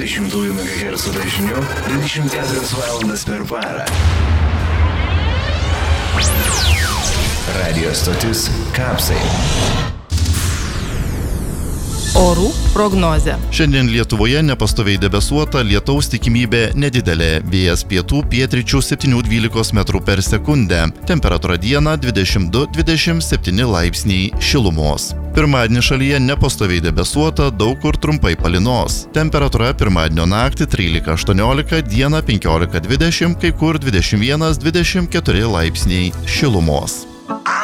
700 MHz dažniu 24 valandas per parą. Radio stotis Kapsai. Orų prognozė. Šiandien Lietuvoje nepastoviai debesuota, lietaus tikimybė nedidelė. Vėjas pietų pietryčių 7–12 metrų per sekundę. Temperatūra dieną 22–27 laipsniai šilumos. Pirmadienį šalyje nepastoviai debesuota, daug kur trumpai palynos. Temperatūra pirmadienio naktį 13–18, dieną 15–20, kai kur 21–24 laipsniai šilumos.